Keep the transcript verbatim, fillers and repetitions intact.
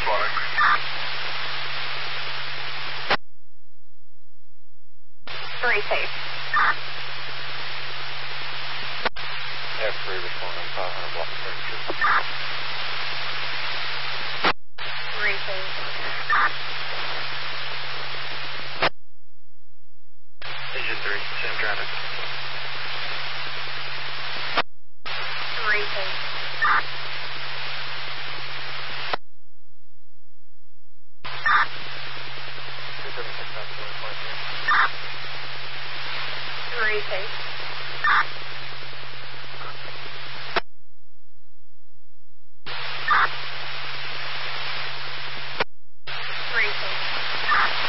Water. Three safe. F three responding, five hundred block thirty-two. Three safe. Engine three, same traffic. Three safe. two seven six nine, Three safe.